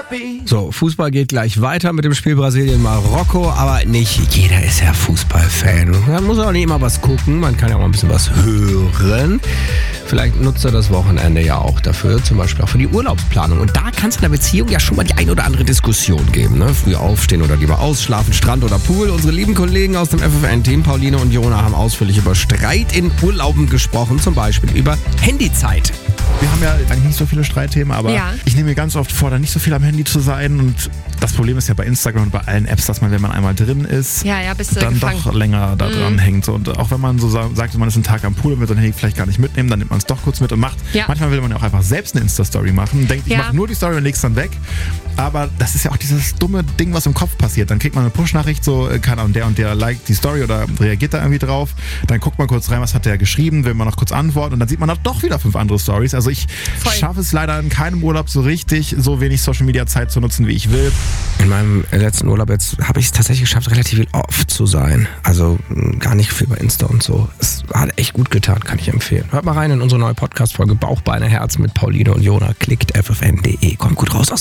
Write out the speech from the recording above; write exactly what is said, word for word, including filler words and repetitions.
So, Fußball geht gleich weiter mit dem Spiel Brasilien-Marokko, aber nicht jeder ist ja Fußballfan. Man muss auch nicht immer was gucken, man kann ja auch mal ein bisschen was hören. Vielleicht nutzt er das Wochenende ja auch dafür, zum Beispiel auch für die Urlaubsplanung. Und da kann es in der Beziehung ja schon mal die ein oder andere Diskussion geben. Ne? Früh aufstehen oder lieber ausschlafen, Strand oder Pool. Unsere lieben Kollegen aus dem F F N-Team, Pauline und Jona, haben ausführlich über Streit in Urlauben gesprochen, zum Beispiel über Handyzeit. Wir haben ja eigentlich nicht so viele Streitthemen, aber Ja. ich nehme mir ganz oft vor, da nicht so viel am Handy zu sein. Und das Problem ist ja bei Instagram und bei allen Apps, dass man, wenn man einmal drin ist, Ja, ja, bist du dann gefangen. doch länger da dran hängt. So, und auch wenn man so sa- sagt, man ist einen Tag am Pool und will sein Handy vielleicht gar nicht mitnehmen, dann nimmt man es doch kurz mit und macht. Ja. Manchmal will man ja auch einfach selbst eine Insta-Story machen, denkt, ich Ja. mache nur die Story und leg's dann weg. Aber das ist ja auch dieses dumme Ding, was im Kopf passiert. Dann kriegt man eine Push-Nachricht, so, äh, keine Ahnung, der und der liked die Story oder reagiert da irgendwie drauf. Dann guckt man kurz rein, was hat der geschrieben, will man noch kurz antworten und dann sieht man da doch wieder fünf andere Stories. Also ich Voll. schaffe es leider in keinem Urlaub so richtig, so wenig Social-Media-Zeit zu nutzen, wie ich will. In meinem letzten Urlaub jetzt habe ich es tatsächlich geschafft, relativ viel off zu sein. Also mh, gar nicht viel bei Insta und so. Es hat echt gut getan, kann ich empfehlen. Hört mal rein in unsere neue Podcast-Folge Bauch, Beine, Herz mit Pauline und Jona. Klickt f f n punkt d e. Kommt gut raus aus